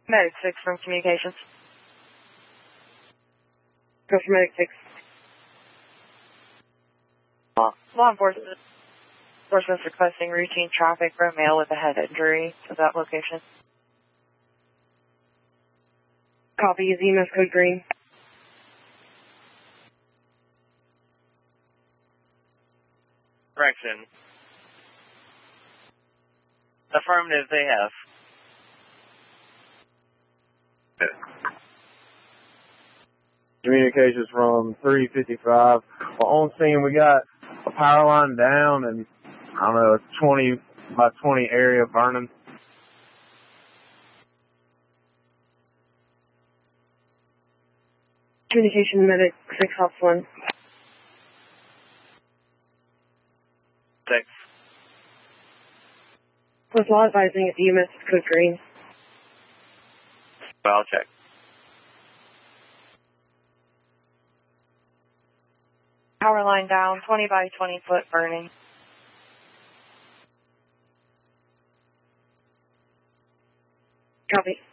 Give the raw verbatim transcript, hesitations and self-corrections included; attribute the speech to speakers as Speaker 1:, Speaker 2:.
Speaker 1: Medic six from communications.
Speaker 2: Go for Medic six.
Speaker 1: Law, law enforcement. Enforcement's requesting routine traffic for a male with a head injury to that location.
Speaker 2: Copy, is E M S code green.
Speaker 3: Correction. Affirmative, they have.
Speaker 4: Communications from three fifty-five. Well, on scene, we got a power line down and, I don't know, a twenty by twenty area burning.
Speaker 2: Communication Medic six Ops one.
Speaker 3: Six.
Speaker 2: Was law advising if E M S is code green.
Speaker 3: Well, I'll check.
Speaker 1: Power line down, twenty by twenty foot burning.
Speaker 2: Copy.